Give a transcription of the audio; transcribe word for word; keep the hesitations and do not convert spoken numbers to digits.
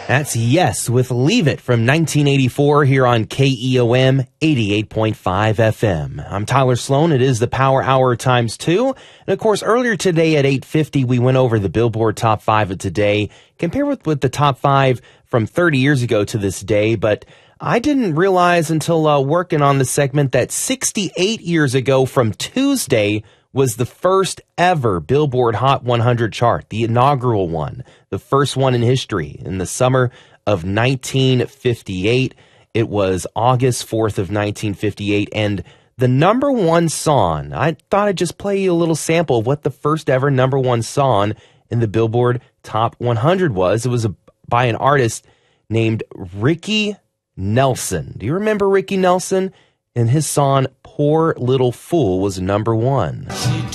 That's Yes with Leave It from nineteen eighty-four here on K E O M eighty-eight point five F M. I'm Tyler Sloan. It is the Power Hour times two. And of course, earlier today at eight fifty, we went over the Billboard Top five of today, compared with, with the top five from thirty years ago to this day. But I didn't realize until uh, working on the segment that sixty-eight years ago from Tuesday was the first ever Billboard Hot one hundred chart, the inaugural one, the first one in history. In the summer of nineteen fifty-eight, it was August fourth of nineteen fifty-eight, and the number one song, I thought I'd just play you a little sample of what the first ever number one song in the Billboard Top one hundred was. It was a, by an artist named Ricky Nelson. Do you remember Ricky Nelson? And his song, Poor Little Fool, was number one. She